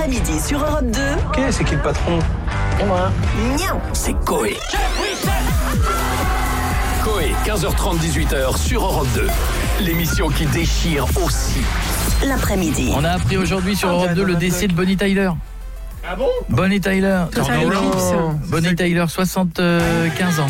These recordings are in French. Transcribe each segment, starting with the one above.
l'après-midi sur Europe 2. Ok, c'est qui le patron? Et moi. Miaou. C'est Coé. Coé, 15h30, 18h sur Europe 2. L'émission qui déchire aussi. L'après-midi. On a appris aujourd'hui sur Europe 2 le décès de Bonnie Tyler. Ah bon? Bonnie Tyler. Non. Bonnie Tyler, 75 ans.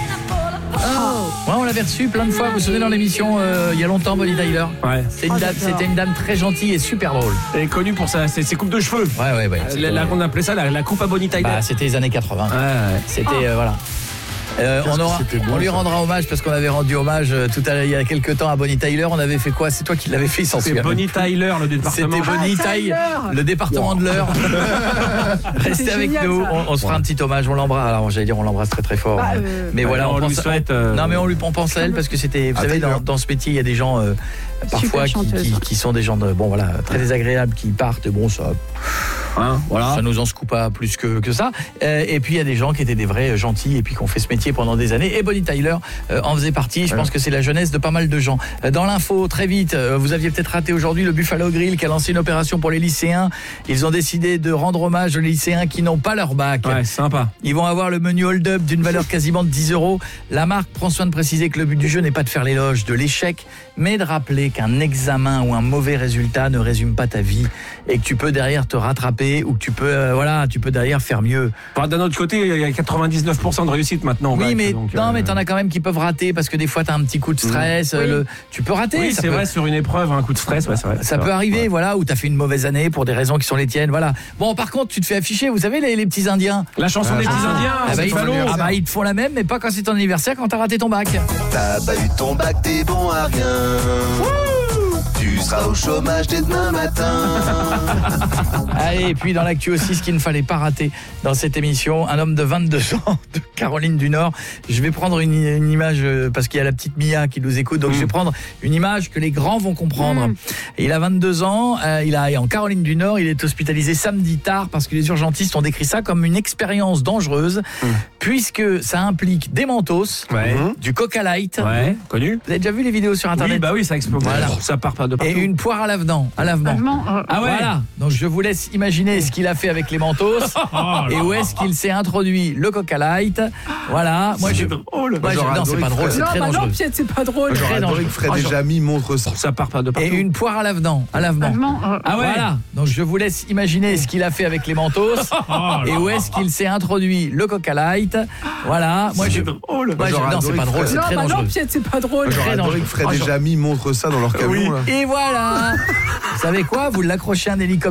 Ouais, on l'avait reçu plein de fois, vous vous souvenez dans l'émission il y a longtemps, Bonnie Tyler. Ouais. C'était une dame très gentille et super drôle. Elle est connue pour ses coupes de cheveux. Ouais. On appelait ça la coupe à Bonnie Tyler. Bah, c'était les années 80. Ouais. C'était voilà. On lui rendra hommage parce qu'on avait rendu hommage tout à l'heure il y a quelques temps à Bonnie Tyler. On avait fait quoi? C'est toi qui l'avais fait, il s'en C'est souvient. Bonnie Tyler, le département. C'était Bonnie Tyler, le département de l'Eure. Restez avec génial, nous, ça. on se fera un petit hommage, on l'embrasse. Alors j'allais dire on l'embrasse très très fort. Mais voilà, on lui pense, souhaite. Non mais on pense à elle parce que c'était, vous savez, dans ce métier il y a des gens parfois qui sont des gens de, bon voilà, très désagréables qui partent. Bon ça. Voilà. Ça nous en secoue pas plus que ça. Et puis il y a des gens qui étaient des vrais gentils et puis qui ont fait ce métier pendant des années. Et Bonnie Tyler en faisait partie. Je pense que c'est la jeunesse de pas mal de gens. Dans l'info, très vite, vous aviez peut-être raté aujourd'hui le Buffalo Grill qui a lancé une opération pour les lycéens. Ils ont décidé de rendre hommage aux lycéens qui n'ont pas leur bac. Ouais, sympa. Ils vont avoir le menu hold-up d'une valeur quasiment de 10 €. La marque prend soin de préciser que le but du jeu n'est pas de faire l'éloge de l'échec, mais de rappeler qu'un examen ou un mauvais résultat ne résume pas ta vie et que tu peux derrière te rattraper ou que tu peux derrière faire mieux. D'un autre côté, il y a 99% de réussite maintenant. Oui, bac, mais donc, mais t'en as quand même qui peuvent rater parce que des fois t'as un petit coup de stress. Tu peux rater. Oui, ça c'est peut... vrai, sur une épreuve, un coup de stress, ouais, c'est vrai. Ça peut arriver, voilà, où t'as fait une mauvaise année pour des raisons qui sont les tiennes, voilà. Bon, par contre, tu te fais afficher, vous savez, les petits Indiens. La chanson des petits Indiens, ils te font la même, mais pas quand c'est ton anniversaire, quand t'as raté ton bac. T'as pas eu ton bac, t'es bon à rien. Tu seras au chômage dès demain matin. Allez, et puis dans l'actu aussi, ce qu'il ne fallait pas rater dans cette émission, un homme de 22 ans de Caroline du Nord. Je vais prendre une image parce qu'il y a la petite Mia qui nous écoute, donc je vais prendre une image que les grands vont comprendre. Il a 22 ans, il est en Caroline du Nord, il est hospitalisé samedi tard parce que les urgentistes ont décrit ça comme une expérience dangereuse puisque ça implique des mentos, du Coca Light. Ouais, connu. Vous avez déjà vu les vidéos sur internet? Oui, bah oui, ça explose. Voilà. Ça part pas de partout. Et une poire à lavement. Ah ouais. Voilà. Donc je vous laisse imaginer ce qu'il a fait avec les mentos et où est-ce qu'il s'est introduit le Coca Light. Voilà. Moi c'est drôle. non, c'est pas drôle, c'est très dangereux. Non, c'est pas drôle. J'aurais adoré que Fred et Jamy montrent ça. Ça part pas de partout. Et une poire à lavement. Ah ouais. Voilà. Donc je vous laisse imaginer ce qu'il a fait avec les mentos et où est-ce qu'il s'est introduit le Coca Light. Voilà. Moi c'est drôle. non, c'est pas drôle, c'est très dangereux. Non, c'est pas drôle. J'aurais adoré que Fred et Jamy montrent ça dans leur camion. Et voilà. Vous savez quoi? Vous l'accrochez à un hélicoptère.